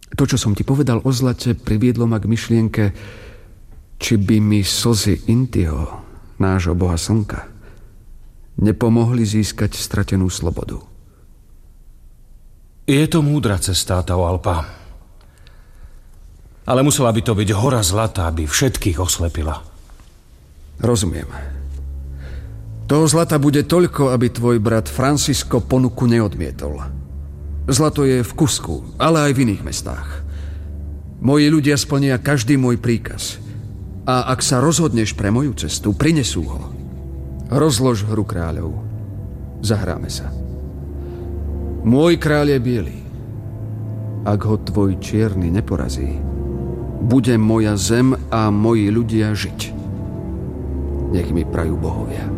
To, čo som ti povedal o zlate, priviedlo ma k myšlienke, či by mi slzy Intiho, nášho boha slnka, nepomohli získať stratenú slobodu. Je to múdra cesta, Atahualpa. Ale musela by to byť hora zlata, aby všetkých oslepila. Rozumiem. Toho zlata bude toľko, aby tvoj brat Francisco ponuku neodmietol. Zlato je v Cusku, ale aj v iných mestách. Moji ľudia splnia každý môj príkaz. A ak sa rozhodneš pre moju cestu, prinesú ho. Rozlož hru kráľov. Zahráme sa. Môj kráľ je biely. Ak ho tvoj čierny neporazí, bude moja zem a moji ľudia žiť. Nech mi prajú bohovia.